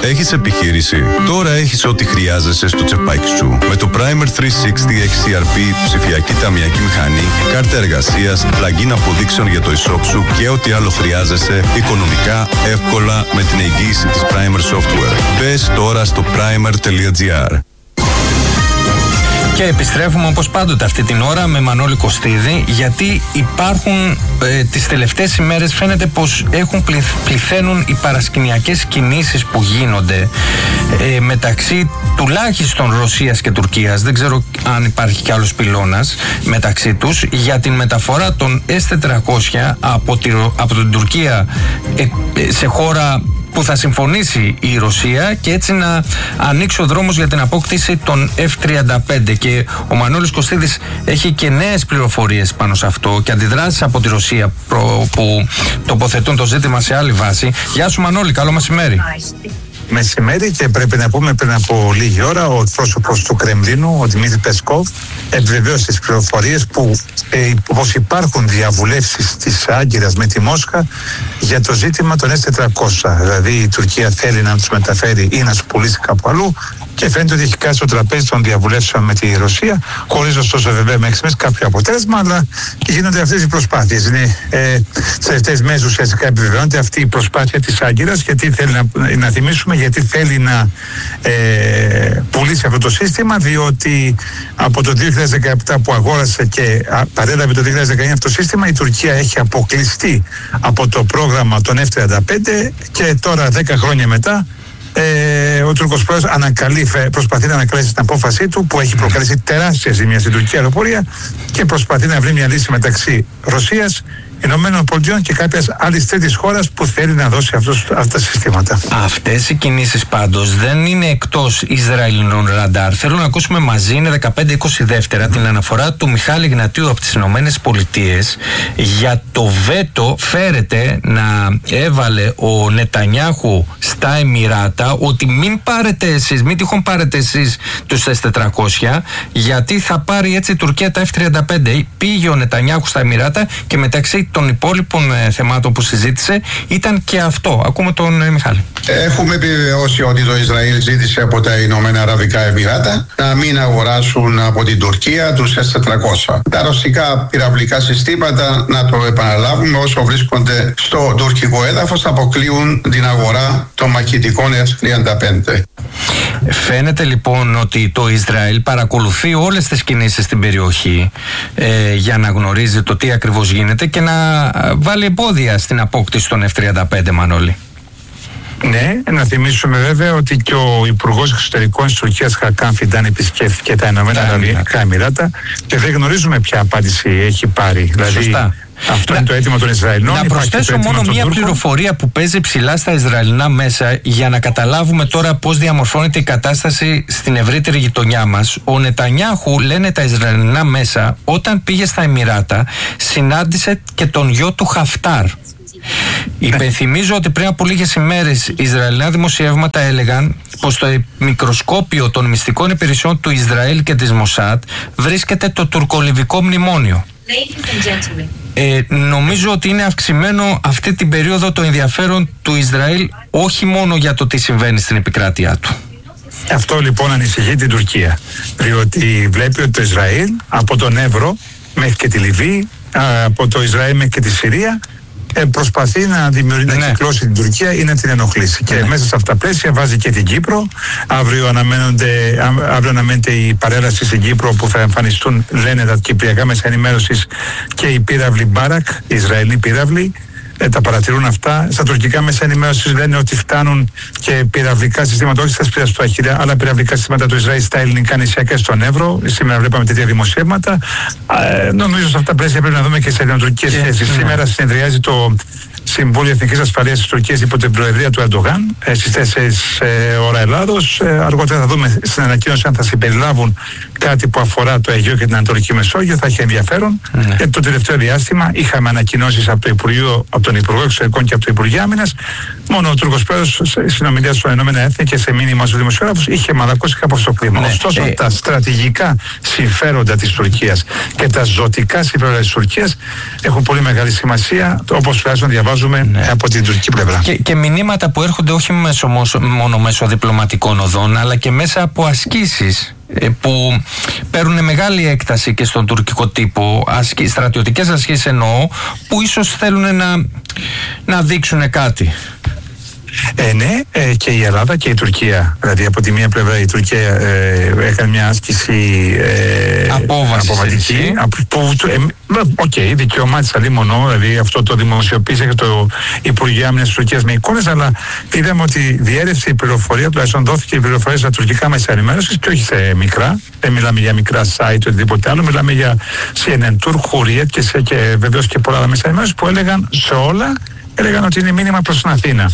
Έχεις επιχείρηση? Τώρα έχεις ό,τι χρειάζεσαι στο τσεπάκι σου. Με το Primer 360 XCRP, ψηφιακή ταμιακή μηχανή, κάρτα εργασίας, plugin αποδείξεων για το e-shop σου και ό,τι άλλο χρειάζεσαι, οικονομικά, εύκολα, με την εγγύηση της Primer Software. Μπες τώρα στο primer.gr. Και επιστρέφουμε όπως πάντοτε αυτή την ώρα με Μανώλη Κωστίδη, γιατί υπάρχουν τις τελευταίες ημέρες φαίνεται πως πληθαίνουν οι παρασκηνιακές κινήσεις που γίνονται μεταξύ τουλάχιστον Ρωσίας και Τουρκίας. Δεν ξέρω αν υπάρχει κι άλλος πυλώνας μεταξύ τους για την μεταφορά των S-400 από την Τουρκία σε χώρα που θα συμφωνήσει η Ρωσία και έτσι να ανοίξει ο δρόμος για την απόκτηση των F-35. Και ο Μανώλης Κωστίδης έχει και νέες πληροφορίες πάνω σε αυτό και αντιδράσεις από τη Ρωσία που τοποθετούν το ζήτημα σε άλλη βάση. Γεια σου Μανώλη, καλό μεσημέρι. Μεσημέρι, και πρέπει να πούμε πριν από λίγη ώρα ο εκπρόσωπος του Κρεμλίνου, ο Δημήτρη Πεσκόβ, επιβεβαίωσε τις πληροφορίες πως υπάρχουν διαβουλεύσεις της Άγκυρας με τη Μόσχα για το ζήτημα των S-400. Δηλαδή η Τουρκία θέλει να τους μεταφέρει ή να τους πουλήσει κάπου αλλού και φαίνεται ότι έχει κάτσει στο τραπέζι των διαβουλεύσεων με τη Ρωσία, χωρίς ωστόσο βέβαια μέχρι στιγμής κάποιο αποτέλεσμα, αλλά γίνονται αυτές οι προσπάθειες. Είναι τις τελευταίες μέρες ουσιαστικά επιβεβαιώνεται αυτή η προσπάθεια της Άγκυρας, γιατί θέλει να θυμίσουμε, γιατί θέλει να πουλήσει αυτό το σύστημα, διότι από το 2017 που αγόρασε και παρέλαβε το 2019 αυτό το σύστημα, η Τουρκία έχει αποκλειστεί από το πρόγραμμα των F-35 και τώρα 10 χρόνια μετά ο Τούρκος πρόεδρος προσπαθεί να ανακαλέσει την απόφασή του, που έχει προκαλέσει τεράστια ζημία στην τουρκική αεροπορία, και προσπαθεί να βρει μια λύση μεταξύ Ρωσίας, Ηνωμένων Πολιτειών και κάποιας άλλης τρίτης χώρας που θέλει να δώσει αυτά τα συστήματα. Αυτές οι κινήσεις πάντως δεν είναι εκτός Ισραηλινών ραντάρ. Θέλω να ακούσουμε μαζί, είναι 15-22, την αναφορά του Μιχάλη Γνατίου από τις Ηνωμένες Πολιτείες για το βέτο φέρεται να έβαλε ο Νετανιάχου στα Εμιράτα, ότι μην τυχόν πάρετε εσείς τους S-400, γιατί θα πάρει έτσι η Τουρκία τα F-35. Πήγε ο Νετανιάχου στα Εμιράτα και μεταξύ των υπόλοιπων θεμάτων που συζήτησε ήταν και αυτό. Ακούμε τον Μιχάλη. Έχουμε επιβεβαιώσει ότι το Ισραήλ ζήτησε από τα Ηνωμένα Αραβικά Εμιράτα να μην αγοράσουν από την Τουρκία τους S-400. Τα ρωσικά πυραυλικά συστήματα, να το επαναλάβουμε, όσο βρίσκονται στο τουρκικό έδαφος, αποκλείουν την αγορά των μαχητικών S-35. Φαίνεται λοιπόν ότι το Ισραήλ παρακολουθεί όλες τις κινήσεις στην περιοχή για να γνωρίζει το τι ακριβώς γίνεται και να βάλει εμπόδια στην απόκτηση των F-35, Μανώλη. Ναι, να θυμίσουμε βέβαια ότι και ο Υπουργός Εξωτερικών της Τουρκίας, Χακάν Φιντάν, επισκέφθηκε τα Ηνωμένα Αραβικά Εμιράτα και δεν γνωρίζουμε ποια απάντηση έχει πάρει. Σωστά. Αυτό είναι το αίτημα των Ισραηλινών. Να προσθέσω μόνο μια πληροφορία που παίζει ψηλά στα Ισραηλινά μέσα για να καταλάβουμε τώρα πώς διαμορφώνεται η κατάσταση στην ευρύτερη γειτονιά μας. Ο Νετανιάχου, λένε τα Ισραηλινά μέσα, όταν πήγε στα Εμιράτα συνάντησε και τον γιο του Χαφτάρ. Υπενθυμίζω ότι πριν από λίγες ημέρες Ισραηλινά δημοσιεύματα έλεγαν πως στο μικροσκόπιο των μυστικών υπηρεσιών του Ισραήλ και της Μοσάτ βρίσκεται το τουρκολιβικό μνημόνιο. Νομίζω ότι είναι αυξημένο αυτή την περίοδο το ενδιαφέρον του Ισραήλ, όχι μόνο για το τι συμβαίνει στην επικράτειά του. Αυτό λοιπόν ανησυχεί την Τουρκία, διότι βλέπει ότι το Ισραήλ από τον Εύρο μέχρι και τη Λιβύη, από το Ισραήλ μέχρι και τη Συρία, προσπαθεί να κυκλώσει την Τουρκία ή να την ενοχλήσει. Και μέσα σε αυτά τα πλαίσια βάζει και την Κύπρο. Αύριο αναμένεται η παρέλαση στην Κύπρο, που θα εμφανιστούν, λένε τα κυπριακά μέσα ενημέρωσης, και οι πύραυλοι Μπάρακ, οι Ισραηλοί πύραυλοι. Τα παρατηρούν αυτά. Στα τουρκικά μέσα ενημέρωσης λένε ότι φτάνουν και πυραυλικά συστήματα, όχι στα σπίτια του Αχιρέα, αλλά πυραυλικά συστήματα του Ισραήλ στα ελληνικά νησιά και στον Εύρο. Σήμερα βλέπαμε τέτοια δημοσιεύματα. Νομίζω σε αυτά τα πλαίσια πρέπει να δούμε και σε ελληνοτουρκικές θέσεις. Σήμερα συνεδριάζει το Συμβούλιο Εθνικής Ασφαλείας της Τουρκίας υπό την προεδρία του Ερντογάν στις 4 ώρα Ελλάδος. Αργότερα θα δούμε στην ανακοίνωση αν θα συμπεριλάβουν κάτι που αφορά το Αιγαίο και την Ανατολική Μεσόγειο. Θα έχει ενδιαφέρον. Γιατί το τελευταίο διάστημα είχαμε ανακοινώσεις από τον Υπουργό Εξωτερικών και από το Υπουργείο Άμυνας. Μόνο ο Τούρκος πρόεδρος στη συνομιλία στον Ηνωμένα Έθνη και σε μήνυμα στους δημοσιογράφους είχε μαλακώσει κάπως το κλίμα. Ωστόσο, τα στρατηγικά συμφέροντα της Τουρκίας και τα ζωτικά συμφέροντα της Τουρκίας έχουν πολύ μεγάλη σημασία, όπως τουλάχιστον διαβάζω διαβάζουμε από την τουρκική πλευρά. Και μηνύματα που έρχονται όχι μόνο μέσω διπλωματικών οδών, αλλά και μέσα από ασκήσεις που παίρνουν μεγάλη έκταση και στον τουρκικό τύπο, στρατιωτικές ασκήσεις εννοώ, που ίσως θέλουν να δείξουν κάτι. Ναι, και η Ελλάδα και η Τουρκία. Δηλαδή, από τη μία πλευρά η Τουρκία έκανε μια άσκηση αποβατική. Δικαίωμά της αλλήμωνο, δηλαδή αυτό το δημοσιοποίησε και το Υπουργείο Άμυνας της Τουρκίας με εικόνες, αλλά είδαμε ότι διέρευσε η πληροφορία, τουλάχιστον δόθηκε η πληροφορία στα τουρκικά μέσα ενημέρωσης και όχι σε μικρά. Δεν μιλάμε για μικρά site ή οτιδήποτε άλλο, μιλάμε για CNN Turk, Hurriyet και βεβαίως και πολλά άλλα μέσα ενημέρωσης που έλεγαν σε όλα, έλεγαν ότι είναι μήνυμα προς την Αθήνα.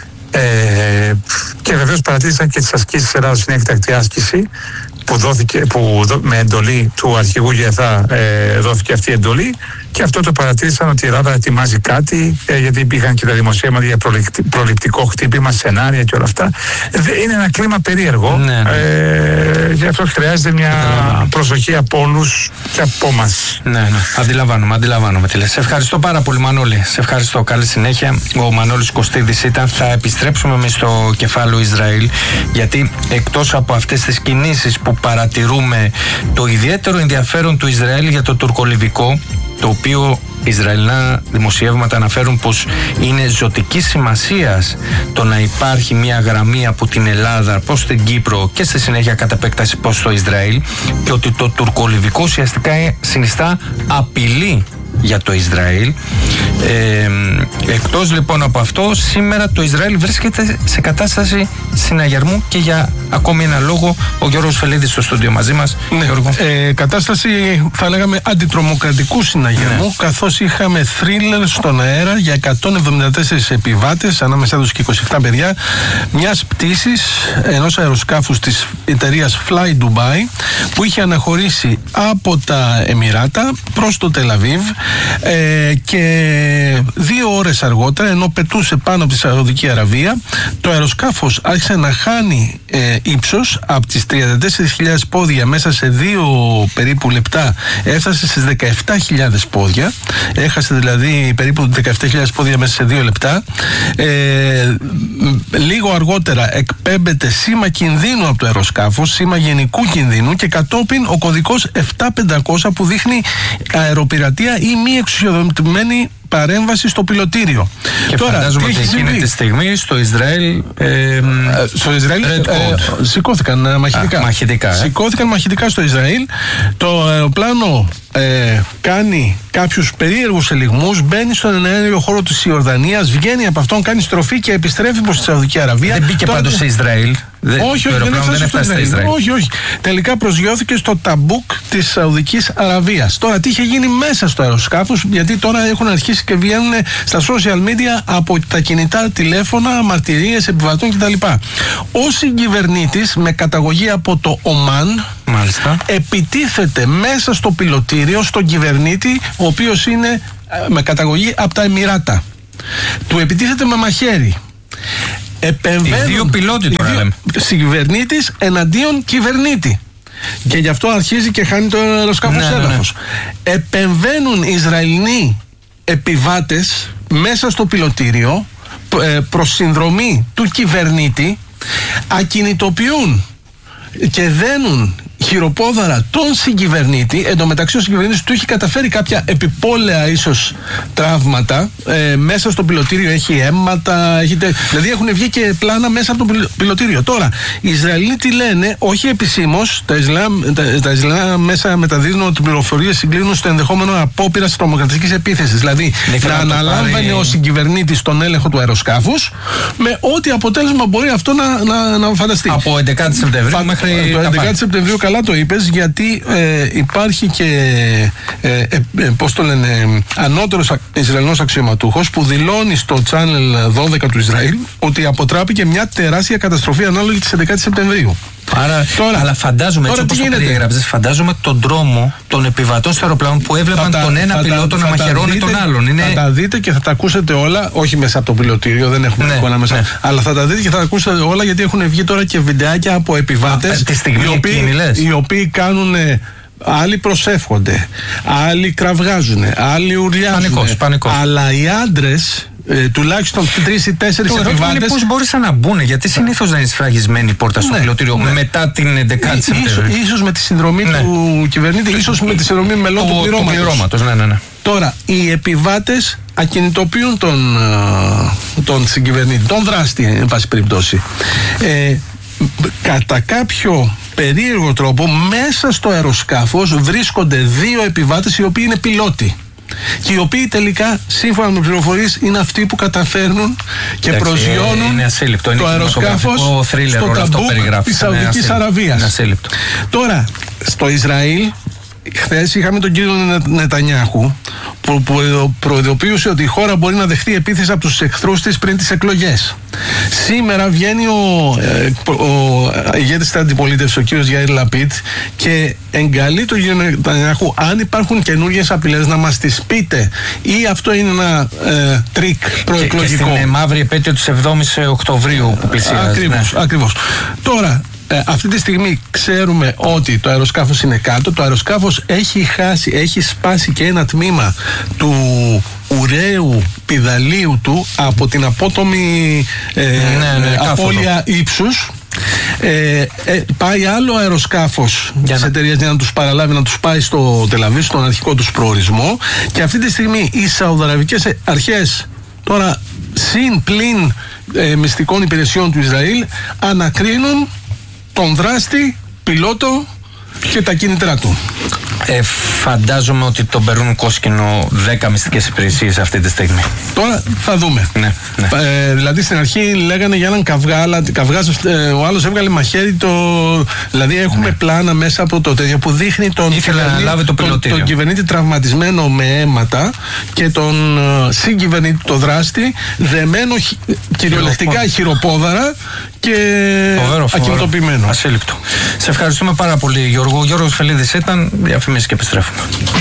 Και βεβαίως παρατήρησαν και τις ασκήσεις της Ελλάδας, είναι έκτακτη άσκηση που με εντολή του αρχηγού ΓΕΘΑ δόθηκε αυτή η εντολή, και αυτό το παρατήρησαν ότι η Ελλάδα ετοιμάζει κάτι, γιατί υπήρχαν και τα δημοσίευματα για προληπτικό χτύπημα, σενάρια και όλα αυτά. Είναι ένα κλίμα περίεργο. Γι' αυτό χρειάζεται μια προσοχή από όλους και από μας. Ναι. Αντιλαμβάνομαι τι λες. Σε ευχαριστώ πάρα πολύ, Μανώλη. Σε ευχαριστώ. Καλή συνέχεια. Ο Μανώλης Κωστίδης ήταν. Θα επιστρέψουμε εμείς στο κεφάλαιο Ισραήλ, γιατί εκτός από αυτές τις κινήσεις που παρατηρούμε, το ιδιαίτερο ενδιαφέρον του Ισραήλ για το τουρκολιβικό, το οποίο Ισραηλινά δημοσιεύματα αναφέρουν πως είναι ζωτικής σημασίας το να υπάρχει μια γραμμή από την Ελλάδα προς την Κύπρο και στη συνέχεια κατά επέκταση προς το Ισραήλ, και ότι το τουρκολιβικό ουσιαστικά συνιστά απειλή για το Ισραήλ. Εκτός λοιπόν από αυτό, σήμερα το Ισραήλ βρίσκεται σε κατάσταση συναγερμού, και για ακόμη ένα λόγο ο Γιώργος Φελίδης στο στούντιο μαζί μας. Κατάσταση, θα λέγαμε, αντιτρομοκρατικού συναγερμού, καθώς είχαμε θρίλερ στον αέρα για 174 επιβάτες, ανάμεσά τους και 27 παιδιά, μιας πτήσης ενός αεροσκάφους της εταιρείας Fly Dubai, που είχε αναχωρήσει από τα Εμιράτα προς το Τελαβίβ, και 2 ώρες αργότερα, ενώ πετούσε πάνω από τη Σαουδική Αραβία, το αεροσκάφος άρχισε να χάνει ύψος από τις 34.000 πόδια μέσα σε 2 περίπου λεπτά, έφτασε στις 17.000 πόδια. Έχασε δηλαδή περίπου 17.000 πόδια μέσα σε 2 λεπτά. Λίγο αργότερα εκπέμπεται σήμα κινδύνου από το αεροσκάφος, σήμα γενικού κινδύνου, και κατόπιν ο κωδικός 7500 που δείχνει αεροπειρατεία ή μη εξουσιοδοτημένη παρέμβαση στο πιλωτήριο. Και τώρα, φαντάζομαι ότι εκείνη τη στιγμή στο Ισραήλ σηκώθηκαν μαχητικά. Σηκώθηκαν μαχητικά στο Ισραήλ. Το αεροπλάνο κάνει κάποιους περίεργους ελιγμούς, μπαίνει στον αέριο χώρο της Ιορδανίας, βγαίνει από αυτόν, κάνει στροφή και επιστρέφει προς τη Σαουδική Αραβία. Δεν μπήκε πάντως σε Ισραήλ. Όχι, δεν έφτασε στο Ισραήλ. Όχι. Τελικά προσγειώθηκε στο Ταμπούκ της Σαουδικής Αραβίας. Τώρα, τι είχε γίνει μέσα στο αεροσκάφος, γιατί τώρα έχουν αρχίσει και βγαίνουν στα social media από τα κινητά τηλέφωνα μαρτυρίες επιβατών κτλ. Ο συγκυβερνήτης με καταγωγή από το Ομάν, μάλιστα, επιτίθεται μέσα στο πιλωτήριο στον κυβερνήτη, ο οποίος είναι με καταγωγή από τα Εμιράτα. Του επιτίθεται με μαχαίρι. Οι 2 πιλότοι τώρα λέμε. Συγκυβερνήτης εναντίον κυβερνήτη. Και γι' αυτό αρχίζει και χάνει το αεροσκάφος έδαφος. Επεμβαίνουν Ισραηλινοί επιβάτες μέσα στο πιλωτήριο προς συνδρομή του κυβερνήτη, ακινητοποιούν και δένουν χειροπόδαρα τον συγκυβερνήτη. Εν τω μεταξύ ο συγκυβερνήτης του έχει καταφέρει κάποια επιπόλαια ίσως τραύματα. Μέσα στο πιλωτήριο έχει αίματα, δηλαδή έχουν βγει και πλάνα μέσα από το πιλωτήριο. Τώρα, οι Ισραηλοί τι λένε, όχι επισήμως, τα Ισραηλινά μέσα μεταδίδουν την πληροφορία, συγκλίνουν στο ενδεχόμενο απόπειρας τρομοκρατικής επίθεσης. Δηλαδή, να αναλάμβανε ο συγκυβερνήτης τον έλεγχο του αεροσκάφους, με ό,τι αποτέλεσμα μπορεί αυτό να φανταστεί. Από 11 Σεπτεμβρίου μέχρι το 11 Σεπτεμβρίου, καλά το είπες, γιατί υπάρχει και πώς το λένε, ανώτερος Ισραηλινός αξιωματούχος που δηλώνει στο Channel 12 του Ισραήλ ότι αποτράπηκε μια τεράστια καταστροφή ανάλογη της 11 Σεπτεμβρίου. Άρα, τώρα, αλλά φαντάζομαι, έτσι όπως το περιέγραψες, φαντάζομαι τον δρόμο των επιβατών στο αεροπλάνο που έβλεπαν τον ένα πιλότο να μαχαιρώνει τον άλλον. Θα τα δείτε και θα τα ακούσετε όλα, όχι μέσα από το πιλωτήριο, δεν έχουμε εικόνα μέσα. Αλλά θα τα δείτε και θα τα ακούσετε όλα, γιατί έχουν βγει τώρα και βιντεάκια από επιβάτες οι οποίοι κάνουν. Άλλοι προσεύχονται, άλλοι κραυγάζουν, άλλοι ουρλιάζουν. Πανικός. Αλλά οι άντρες τουλάχιστον 3 ή 4 επιβάτες. Πώς μπόρεσαν να μπουν, γιατί συνήθως δεν είναι σφραγισμένη η πόρτα στο πιλωτήριο μετά την 11η Σεπτεμβρίου. Ίσως με τη συνδρομή του κυβερνήτη, ίσως με τη συνδρομή μελών του πληρώματος. Ναι. Τώρα, οι επιβάτες ακινητοποιούν τον συγκυβερνήτη, τον δράστη, εν πάση περιπτώσει. Κατά κάποιο περίεργο τρόπο, μέσα στο αεροσκάφος βρίσκονται 2 επιβάτες οι οποίοι είναι πιλότοι. Και οι οποίοι τελικά, σύμφωνα με πληροφορίες, είναι αυτοί που καταφέρνουν και προσγειώνουν το αεροσκάφος στο Ταμπούκ της Σαουδικής Αραβίας. Τώρα, στο Ισραήλ, χθες είχαμε τον κύριο Νετανιάχου που προειδοποιούσε ότι η χώρα μπορεί να δεχτεί επίθεση από τους εχθρούς της πριν τις εκλογές. Σήμερα βγαίνει ο ηγέτης της αντιπολίτευσης, ο κύριος Γιαΐρ Λαπίτ, και εγκαλεί τον κύριο Νετανιάχου, αν υπάρχουν καινούργιες απειλές να μας τις πείτε, ή αυτό είναι ένα τρίκ προεκλογικό. Και στην μαύρη επέτειο της 7ης Οκτωβρίου που πλησιάζει. Ακριβώς. Τώρα, αυτή τη στιγμή ξέρουμε ότι το αεροσκάφος είναι κάτω. Το αεροσκάφος έχει σπάσει και ένα τμήμα του ουραίου πηδαλίου του από την απότομη απώλεια ύψους. Πάει άλλο αεροσκάφος της εταιρείας για να τους παραλάβει, να τους πάει στο Τελαβίβ, στον αρχικό τους προορισμό. Και αυτή τη στιγμή οι Σαουδαραβικές αρχές, τώρα συν πλην μυστικών υπηρεσιών του Ισραήλ, ανακρίνουν τον δράστη, πιλότο και τα κίνητρά του. Φαντάζομαι ότι τον περνούν κόσκινο 10 μυστικές υπηρεσίες αυτή τη στιγμή. Τώρα θα δούμε. Ναι. Δηλαδή στην αρχή λέγανε για έναν καυγά, αλλά ο άλλος έβγαλε μαχαίρι. Δηλαδή έχουμε πλάνα μέσα από το τέτοιο που δείχνει τον κυβερνήτη τραυματισμένο με αίματα και τον συγκυβερνήτη, το δράστη, δεμένο κυριολεκτικά χειροπόδαρα και ακινητοποιημένο. Ασύλληπτο. Σε ευχαριστούμε πάρα πολύ, Γιώργο. Γιώργος Φελίδης ήταν, διαφημίσεις και επιστρέφουμε.